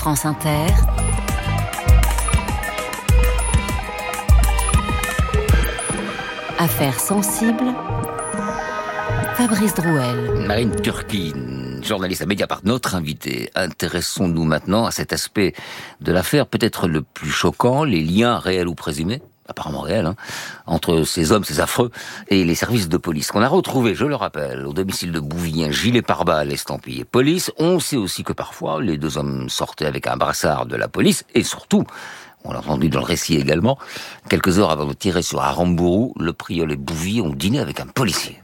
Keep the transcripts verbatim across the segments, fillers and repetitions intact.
France Inter, Affaires sensibles, Fabrice Drouel. Marine Turquine, journaliste à Mediapart, notre invitée. Intéressons-nous maintenant à cet aspect de l'affaire, peut-être le plus choquant, les liens réels ou présumés, apparemment réels, hein, entre ces hommes, ces affreux, et les services de police. Qu'on a retrouvé, je le rappelle, au domicile de Bouvy, un gilet pare-balles estampillé police. On sait aussi que parfois, les deux hommes sortaient avec un brassard de la police, et surtout, on l'a entendu dans le récit également, quelques heures avant de tirer sur Aramburu, le priol et Bouvy ont dîné avec un policier.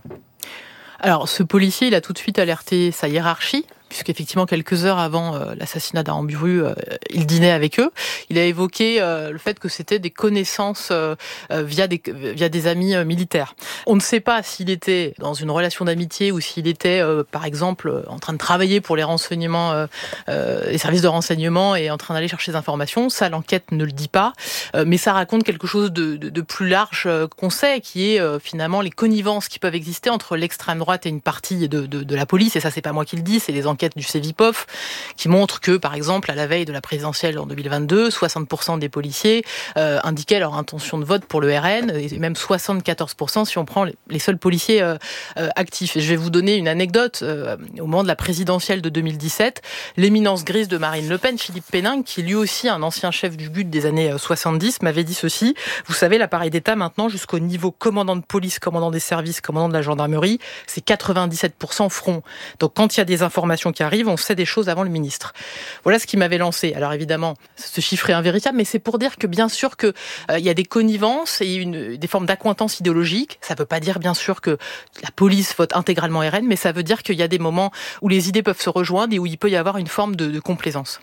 Alors, ce policier, il a tout de suite alerté sa hiérarchie, puisqu'effectivement, quelques heures avant euh, l'assassinat d'Aramburu, euh, il dînait avec eux. Il a évoqué euh, le fait que c'était des connaissances euh, euh, via, des, via des amis euh, militaires. On ne sait pas s'il était dans une relation d'amitié ou s'il était, euh, par exemple, en train de travailler pour les renseignements, euh, euh, les services de renseignement et en train d'aller chercher des informations. Ça, l'enquête ne le dit pas. Euh, mais ça raconte quelque chose de, de, de plus large euh, qu'on sait, qui est euh, finalement les connivences qui peuvent exister entre l'extrême droite et une partie de, de, de la police. Et ça, c'est pas moi qui le dis, c'est les enquêtes du Cevipof, qui montre que, par exemple, à la veille de la présidentielle en deux mille vingt-deux, soixante pour cent des policiers euh, indiquaient leur intention de vote pour le R N, et même soixante-quatorze pour cent si on prend les seuls policiers euh, euh, actifs. Et je vais vous donner une anecdote. Euh, au moment de la présidentielle de deux mille dix-sept, l'éminence grise de Marine Le Pen, Philippe Péningue, qui lui aussi un ancien chef du G U D des années soixante-dix, m'avait dit ceci: vous savez, l'appareil d'État maintenant, jusqu'au niveau commandant de police, commandant des services, commandant de la gendarmerie, c'est quatre-vingt-dix-sept pour cent front. Donc quand il y a des informations qui arrivent, on sait des choses avant le ministre. Voilà ce qui m'avait lancé. Alors évidemment, ce chiffre est invéritable, mais c'est pour dire que bien sûr qu'il euh, y a des connivences et une, des formes d'accointance idéologique. Ça ne veut pas dire bien sûr que la police vote intégralement R N, mais ça veut dire qu'il y a des moments où les idées peuvent se rejoindre et où il peut y avoir une forme de, de complaisance.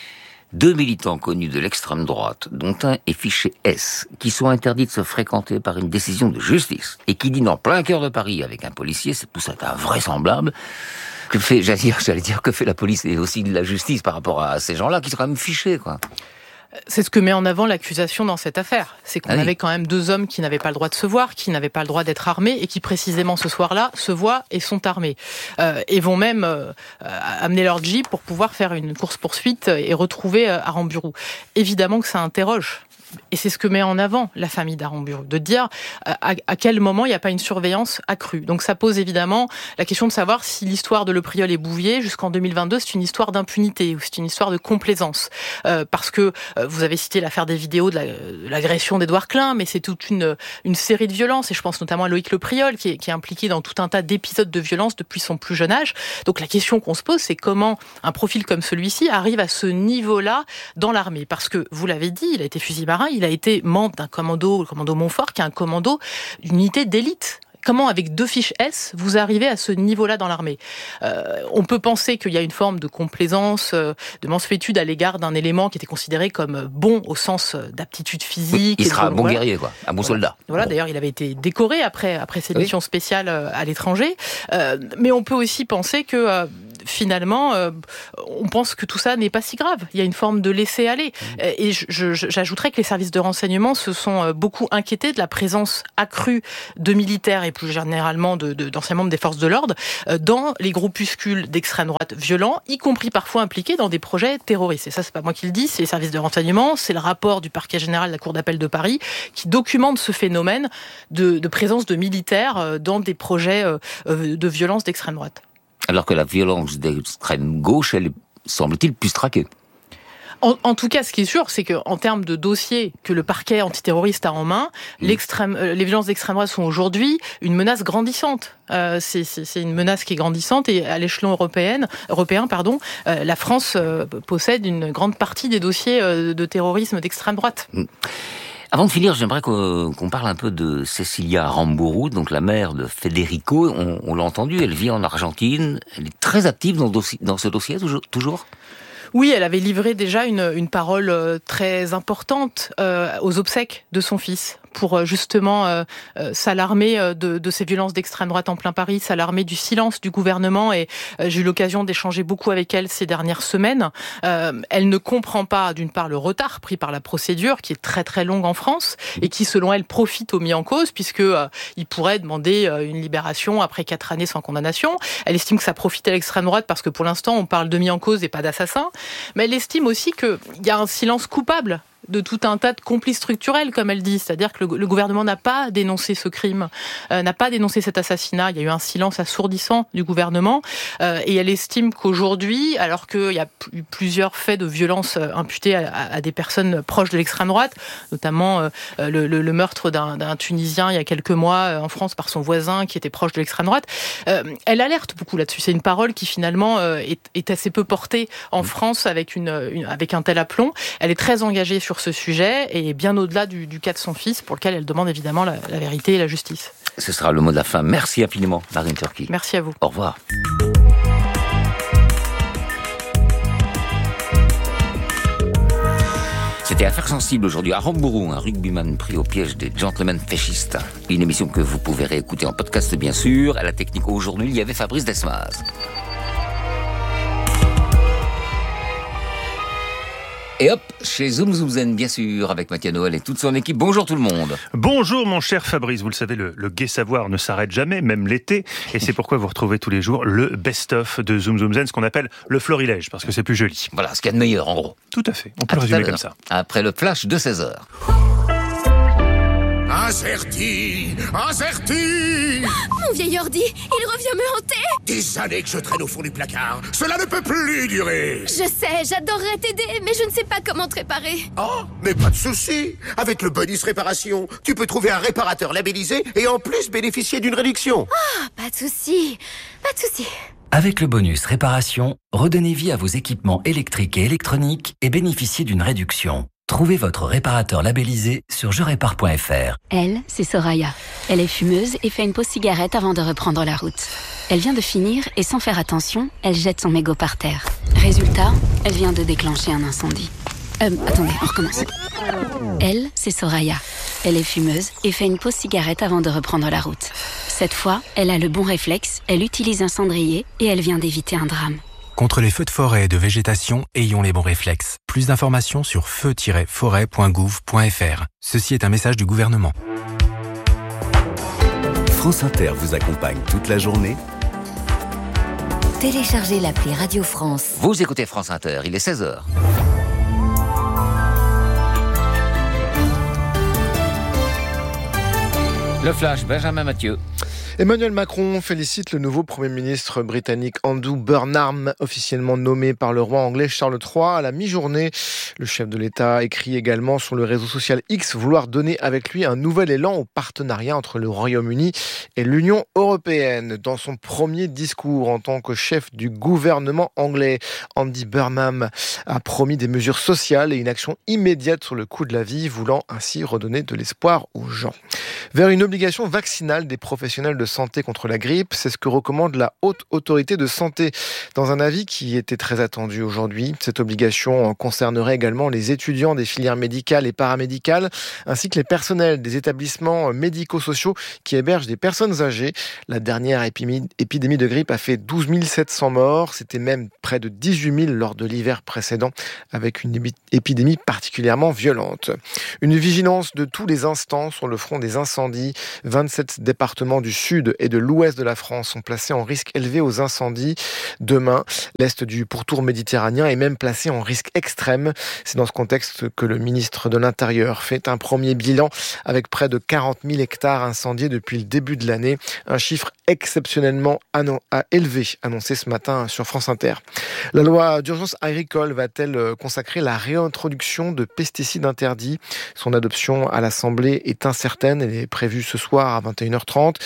Deux militants connus de l'extrême droite, dont un est fiché S, qui sont interdits de se fréquenter par une décision de justice, et qui dînent en plein cœur de Paris avec un policier, c'est tout ça est invraisemblable. Que fait, j'allais dire, j'allais dire, que fait la police et aussi la justice par rapport à ces gens-là qui sont quand même fichés, quoi. C'est ce que met en avant l'accusation dans cette affaire. C'est qu'on ah oui. avait quand même deux hommes qui n'avaient pas le droit de se voir, qui n'avaient pas le droit d'être armés et qui précisément ce soir-là se voient et sont armés. Euh, et vont même euh, amener leur jeep pour pouvoir faire une course-poursuite et retrouver euh, Aramburu. Évidemment que ça interroge. Et c'est ce que met en avant la famille d'Aramburu, de dire à, à quel moment il n'y a pas une surveillance accrue. Donc ça pose évidemment la question de savoir si l'histoire de Le Priol et Bouvier jusqu'en deux mille vingt-deux, c'est une histoire d'impunité ou c'est une histoire de complaisance. Euh, parce que euh, vous avez cité l'affaire des vidéos de, la, de l'agression d'Édouard Klein, mais c'est toute une, une série de violences, et je pense notamment à Loïc Le Priol, qui est, qui est impliqué dans tout un tas d'épisodes de violence depuis son plus jeune âge. Donc la question qu'on se pose, c'est comment un profil comme celui-ci arrive à ce niveau-là dans l'armée. Parce que, vous l'avez dit, il a été fusible. Il a été membre d'un commando, le commando Montfort, qui est un commando d'unité d'élite. Comment, avec deux fiches S, vous arrivez à ce niveau-là dans l'armée ? euh, On peut penser qu'il y a une forme de complaisance, euh, de mansuétude à l'égard d'un élément qui était considéré comme bon au sens d'aptitude physique. Oui, il sera un bon voilà. guerrier, quoi, un bon soldat. Voilà, bon. D'ailleurs, il avait été décoré après, après ses missions oui. spéciales à l'étranger. Euh, mais on peut aussi penser que... Euh, finalement, euh, on pense que tout ça n'est pas si grave. Il y a une forme de laisser-aller. Mmh. Et je, je, j'ajouterais que les services de renseignement se sont beaucoup inquiétés de la présence accrue de militaires et plus généralement de, de, d'anciens membres des forces de l'ordre dans les groupuscules d'extrême droite violents, y compris parfois impliqués dans des projets terroristes. Et ça, c'est pas moi qui le dis, c'est les services de renseignement, c'est le rapport du parquet général de la Cour d'appel de Paris qui documente ce phénomène de, de présence de militaires dans des projets de violence d'extrême droite. Alors que la violence d'extrême gauche, elle est, semble-t-il, plus traquée. En, en tout cas, ce qui est sûr, c'est qu'en termes de dossiers que le parquet antiterroriste a en main, mmh. l'extrême, euh, les violences d'extrême droite sont aujourd'hui une menace grandissante. Euh, c'est, c'est, c'est une menace qui est grandissante et à l'échelon européen, européen, pardon, euh, la France euh, possède une grande partie des dossiers euh, de terrorisme d'extrême droite. Mmh. Avant de finir, j'aimerais qu'on, qu'on parle un peu de Cecilia Aramburu, donc la mère de Federico. On, on l'a entendu, elle vit en Argentine. Elle est très active dans, dossier, dans ce dossier, toujours, toujours Oui, elle avait livré déjà une, une parole très importante euh, aux obsèques de son fils, pour justement euh, euh, s'alarmer de, de ces violences d'extrême droite en plein Paris, s'alarmer du silence du gouvernement. Et euh, j'ai eu l'occasion d'échanger beaucoup avec elle ces dernières semaines. Euh, elle ne comprend pas, d'une part, le retard pris par la procédure, qui est très très longue en France, et qui, selon elle, profite aux mis en cause, puisque euh, il pourrait demander euh, une libération après quatre années sans condamnation. Elle estime que ça profite à l'extrême droite, parce que pour l'instant, on parle de mis en cause et pas d'assassin. Mais elle estime aussi qu'il y a un silence coupable de tout un tas de complices structurels, comme elle dit. C'est-à-dire que le, le gouvernement n'a pas dénoncé ce crime, euh, n'a pas dénoncé cet assassinat. Il y a eu un silence assourdissant du gouvernement. Euh, et elle estime qu'aujourd'hui, alors qu'il y a eu plusieurs faits de violence imputés à, à, à des personnes proches de l'extrême droite, notamment euh, le, le, le meurtre d'un, d'un Tunisien il y a quelques mois euh, en France par son voisin qui était proche de l'extrême droite, euh, elle alerte beaucoup là-dessus. C'est une parole qui finalement euh, est, est assez peu portée en France avec, une, une, avec un tel aplomb. Elle est très engagée sur ce sujet et bien au-delà du, du cas de son fils, pour lequel elle demande évidemment la, la vérité et la justice. Ce sera le mot de la fin. Merci infiniment, Marine Turki. Merci à vous. Au revoir. C'était Affaires sensibles aujourd'hui à Rambourou, un rugbyman pris au piège des gentlemen fascistes. Une émission que vous pouvez réécouter en podcast, bien sûr. À la technique aujourd'hui, il y avait Fabrice Desmas. Et hop, chez Zoom Zoom Zen, bien sûr, avec Mathieu Noël et toute son équipe. Bonjour tout le monde. Bonjour mon cher Fabrice, vous le savez, le, le gai savoir ne s'arrête jamais, même l'été. Et c'est pourquoi vous retrouvez tous les jours le best-of de Zoom Zoom Zen, ce qu'on appelle le florilège, parce que c'est plus joli. Voilà, ce qu'il y a de meilleur en gros. Tout à fait, on peut le résumer comme ça. Après le flash de seize heures. Incerti, incerti. Mon vieil ordi, il revient me hanter. Des années que je traîne au fond du placard. Cela ne peut plus durer. Je sais, j'adorerais t'aider, mais je ne sais pas comment te réparer. Oh, mais pas de souci. Avec le bonus réparation, tu peux trouver un réparateur labellisé et en plus bénéficier d'une réduction. Ah, pas de souci, pas de souci. Avec le bonus réparation, redonnez vie à vos équipements électriques et électroniques et bénéficiez d'une réduction. Trouvez votre réparateur labellisé sur je répare point f r. Elle, c'est Soraya. Elle est fumeuse et fait une pause cigarette avant de reprendre la route. Elle vient de finir et sans faire attention, elle jette son mégot par terre. Résultat, elle vient de déclencher un incendie. Euh, attendez, on recommence. Elle, c'est Soraya. Elle est fumeuse et fait une pause cigarette avant de reprendre la route. Cette fois, elle a le bon réflexe, elle utilise un cendrier et elle vient d'éviter un drame. Contre les feux de forêt et de végétation, ayons les bons réflexes. Plus d'informations sur feu tiret forêt point gouv point f r. Ceci est un message du gouvernement. France Inter vous accompagne toute la journée. Téléchargez l'appli Radio France. Vous écoutez France Inter, il est seize heures. Le flash, Benjamin Mathieu. Emmanuel Macron félicite le nouveau Premier ministre britannique Andrew Burnham, officiellement nommé par le roi anglais Charles trois à la mi-journée. Le chef de l'État écrit également sur le réseau social X vouloir donner avec lui un nouvel élan au partenariat entre le Royaume-Uni et l'Union européenne. Dans son premier discours en tant que chef du gouvernement anglais, Andy Burnham a promis des mesures sociales et une action immédiate sur le coût de la vie, voulant ainsi redonner de l'espoir aux gens. Vers une obligation vaccinale des professionnels de santé contre la grippe, c'est ce que recommande la Haute Autorité de Santé dans un avis qui était très attendu aujourd'hui. Cette obligation concernerait également les étudiants des filières médicales et paramédicales, ainsi que les personnels des établissements médico-sociaux qui hébergent des personnes âgées. La dernière épidémie de grippe a fait douze mille sept cents morts, c'était même près de dix-huit mille lors de l'hiver précédent, avec une épidémie particulièrement violente. Une vigilance de tous les instants sur le front des incendies. vingt-sept départements du sud et de l'ouest de la France sont placés en risque élevé aux incendies. Demain, l'est du pourtour méditerranéen est même placé en risque extrême. C'est dans ce contexte que le ministre de l'Intérieur fait un premier bilan avec près de quarante mille hectares incendiés depuis le début de l'année. Un chiffre exceptionnellement annon- élevé, annoncé ce matin sur France Inter. La loi d'urgence agricole va-t-elle consacrer la réintroduction de pesticides interdits ? Son adoption à l'Assemblée est incertaine. Elle est prévue ce soir à vingt et une heures trente. Sébastien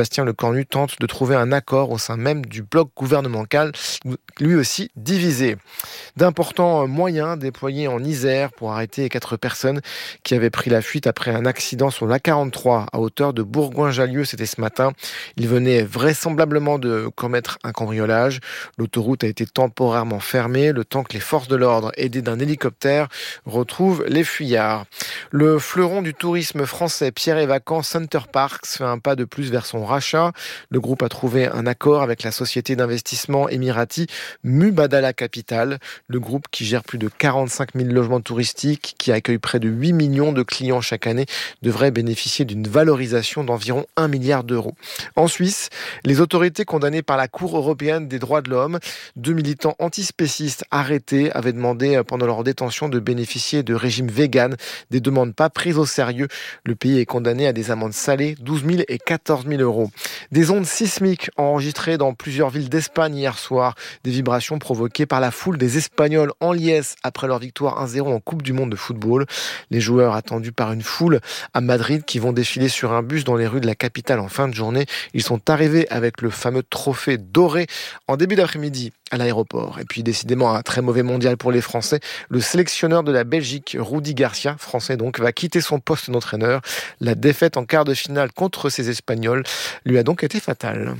Sébastien Lecornu tente de trouver un accord au sein même du bloc gouvernemental, lui aussi divisé. D'importants moyens déployés en Isère pour arrêter quatre personnes qui avaient pris la fuite après un accident sur l'A quarante-trois à hauteur de Bourgoin-Jallieu. C'était ce matin. Ils venaient vraisemblablement de commettre un cambriolage. L'autoroute a été temporairement fermée le temps que les forces de l'ordre, aidées d'un hélicoptère, retrouvent les fuyards. Le fleuron du tourisme français Pierre et Vacances Center Parcs fait un pas de plus vers son rachat. Le groupe a trouvé un accord avec la société d'investissement émirati Mubadala Capital. Le groupe qui gère plus de quarante-cinq mille logements touristiques, qui accueille près de huit millions de clients chaque année, devrait bénéficier d'une valorisation d'environ un milliard d'euros. En Suisse, les autorités condamnées par la Cour européenne des droits de l'homme, deux militants antispécistes arrêtés avaient demandé pendant leur détention de bénéficier de régimes véganes, des demandes pas prises au sérieux. Le pays est condamné à des amendes salées, douze mille et quatorze mille euros. Des ondes sismiques enregistrées dans plusieurs villes d'Espagne hier soir, des vibrations provoquées par la foule des Espagnols en liesse après leur victoire un zéro en Coupe du Monde de football. Les joueurs attendus par une foule à Madrid qui vont défiler sur un bus dans les rues de la capitale en fin de journée. Ils sont arrivés avec le fameux trophée doré en début d'après-midi à l'aéroport. Et puis décidément un très mauvais mondial pour les Français. Le sélectionneur de la Belgique, Rudi Garcia, français donc, va quitter son poste d'entraîneur. La défaite en quart de finale contre ces Espagnols lui a donc été fatale.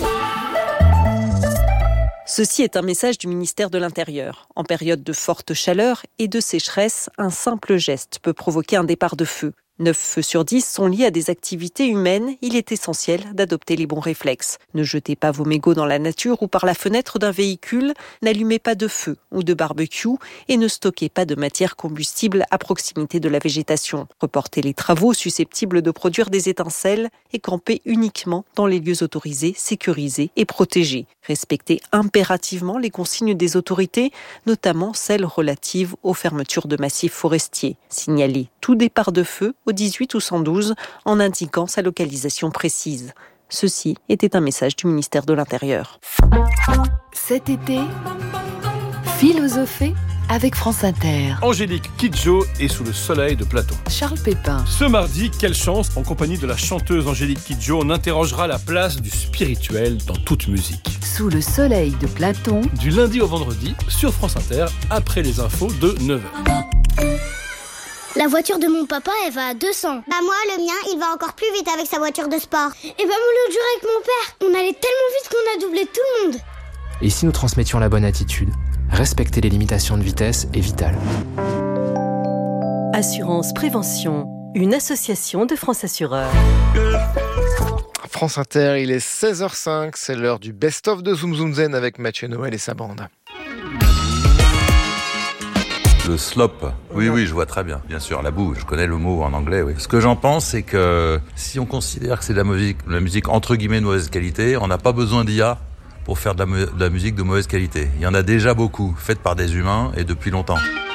Ceci est un message du ministère de l'Intérieur. En période de forte chaleur et de sécheresse, un simple geste peut provoquer un départ de feu. neuf feux sur dix sont liés à des activités humaines. Il est essentiel d'adopter les bons réflexes. Ne jetez pas vos mégots dans la nature ou par la fenêtre d'un véhicule. N'allumez pas de feu ou de barbecue et ne stockez pas de matière combustible à proximité de la végétation. Reportez les travaux susceptibles de produire des étincelles et campez uniquement dans les lieux autorisés, sécurisés et protégés. Respectez impérativement les consignes des autorités, notamment celles relatives aux fermetures de massifs forestiers. Signalez tout départ de feu au dix-huit ou cent douze en indiquant sa localisation précise. Ceci était un message du ministère de l'Intérieur. Cet été, philosophée avec France Inter. Angélique Kidjo est sous le soleil de Platon. Charles Pépin. Ce mardi, quelle chance, en compagnie de la chanteuse Angélique Kidjo, on interrogera la place du spirituel dans toute musique. Sous le soleil de Platon. Du lundi au vendredi, sur France Inter, après les infos de neuf heures. La voiture de mon papa, elle va à deux cents. Bah moi, le mien, il va encore plus vite avec sa voiture de sport. Et bah moi, l'autre jour avec mon père, on allait tellement vite qu'on a doublé tout le monde. Et si nous transmettions la bonne attitude ? Respecter les limitations de vitesse est vital. Assurance Prévention, une association de France Assureurs. France Inter, il est seize heures cinq, c'est l'heure du best-of de Zoom Zoom Zen avec Mathieu Noël et sa bande. Le slop, oui, oui, je vois très bien. Bien sûr, la boue, je connais le mot en anglais, oui. Ce que j'en pense, c'est que si on considère que c'est de la musique, de la musique entre guillemets de mauvaise qualité, on n'a pas besoin d'I A pour faire de la, de la musique de mauvaise qualité. Il y en a déjà beaucoup, faite par des humains et depuis longtemps.